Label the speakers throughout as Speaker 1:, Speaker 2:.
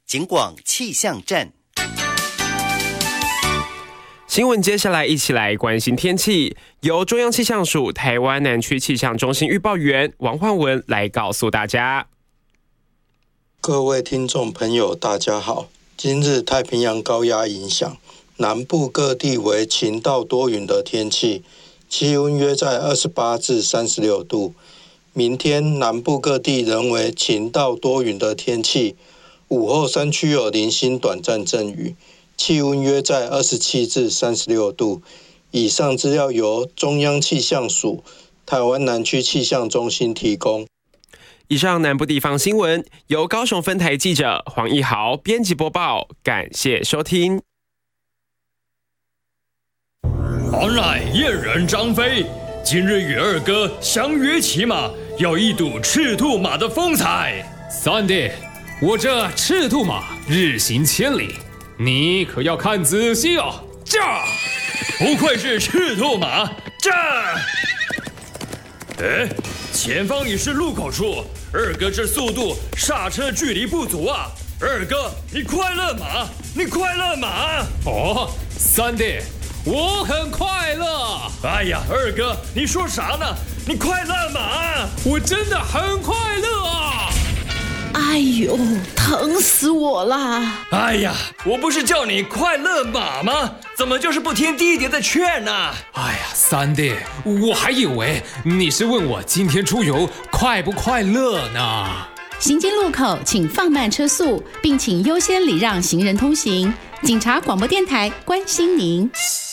Speaker 1: 警广气象站。
Speaker 2: 新闻接下来一起来关心天气，由中央气象署台湾南区气象中心预报员王焕文来告诉大家。
Speaker 3: 各位听众朋友大家好，今日太平洋高压影响，南部各地为晴到多云的天气，气温约在28至36度。明天南部各地仍为晴到多云的天气，午后山区有零星短暂阵雨，气温约在27至36度。以上资料由中央气象署台湾南区气象中心提供。
Speaker 2: 以上南部地方新闻由高雄分台记者黄义豪编辑播报，感谢收听。
Speaker 4: 俺乃燕人张飞，今日与二哥相约骑马，要一睹赤兔马的风采。
Speaker 5: 三弟，我这赤兔马日行千里，你可要看仔细哦。
Speaker 4: 驾！不愧是赤兔马，驾！哎，前方已是路口处，二哥这速度刹车距离不足啊！二哥，你快勒马，你快勒马！
Speaker 5: 哦，三弟，我很快乐。
Speaker 4: 哎呀，二哥，你说啥呢？你快勒马！
Speaker 5: 我真的很快乐啊！
Speaker 6: 哎呦，疼死我啦！
Speaker 4: 哎呀，我不是叫你快勒马吗？怎么就是不听弟弟的劝呢？
Speaker 5: 哎呀，三弟，我还以为你是问我今天出游快不快乐呢。
Speaker 6: 行经路口请放慢车速，并请优先礼让行人通行。警察广播电台关心您。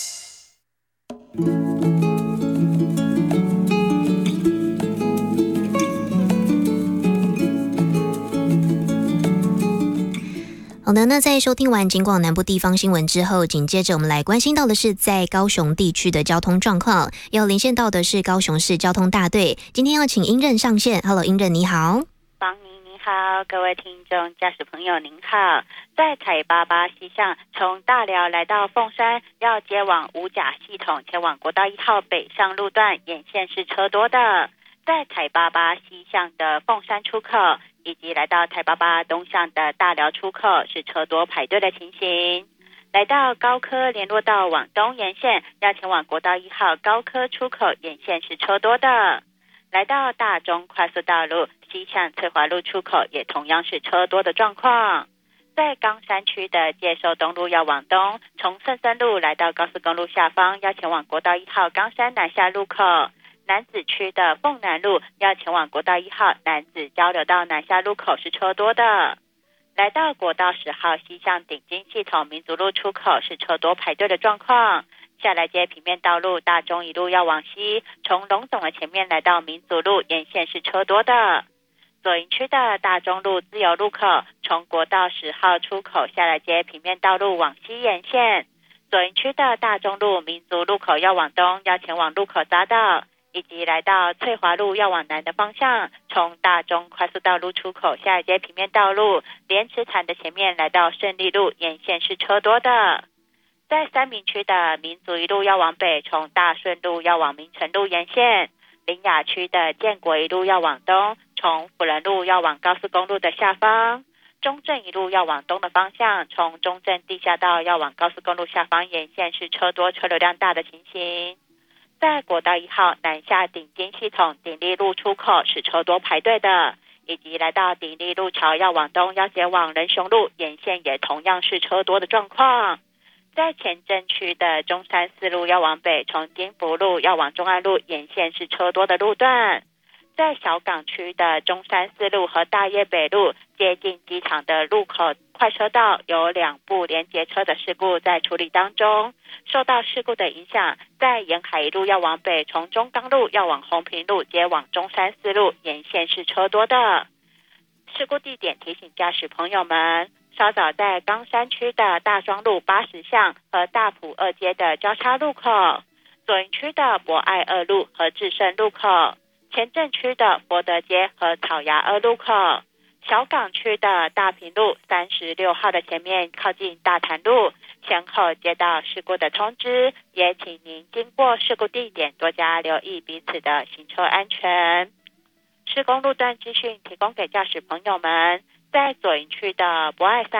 Speaker 7: 好的，那在收听完警广南部地方新闻之后，紧接着我们来关心到的是在高雄地区的交通状况。要连线到的是高雄市交通大队，今天要请英任上线。Hello， 英任你好。
Speaker 8: 邦尼你好，各位听众驾驶朋友您好。在台88西向从大寮来到凤山，要接往五甲系统前往国道1号北上路段，沿线是车多的。在台88西向的凤山出口以及来到台88东向的大寮出口是车多排队的情形。来到高科联络道往东沿线，要前往国道1号高科出口沿线是车多的。来到大中快速道路西向翠华路出口也同样是车多的状况。在冈山区的介寿东路要往东，从圣森路来到高速公路下方，要前往国道1号冈山南下路口。楠梓区的凤南路要前往国道1号楠梓交流道南下路口是车多的。来到国道10号西向顶金系统民族路出口是车多排队的状况。下来接平面道路大中一路要往西，从龙总的前面来到民族路沿线是车多的。左营区的大中路自由路口，从国道10号出口下来接平面道路往西沿线。左营区的大中路民族路口要往东，要前往路口匝道。以及来到翠华路要往南的方向，从大中快速道路出口下一街平面道路莲池潭的前面来到胜利路沿线是车多的。在三民区的民族一路要往北，从大顺路要往民城路沿线。苓雅区的建国一路要往东，从辅仁路要往高速公路的下方。中正一路要往东的方向，从中正地下道要往高速公路下方沿线是车多车流量大的情形。在国道1号南下顶金系统鼎立路出口是车多排队的，以及来到鼎立路桥要往东要前往仁雄路沿线也同样是车多的状况。在前镇区的中山四路要往北，从金福路要往中安路沿线是车多的路段。在小港区的中山四路和大业北路接近机场的路口快车道有2部连结车的事故在处理当中。受到事故的影响，在沿海一路要往北，从中钢路要往红坪路接往中山四路沿线是车多的。事故地点提醒驾驶朋友们，稍早在冈山区的大庄路80巷和大埔2街的交叉路口，左营区的博爱2路和智胜路口，前镇区的博德街和草衙2路口，小港区的大平路36号的前面靠近大潭路，前后接到事故的通知，也请您经过事故地点多加留意彼此的行车安全。施工路段资讯提供给驾驶朋友们，在左营区的博爱3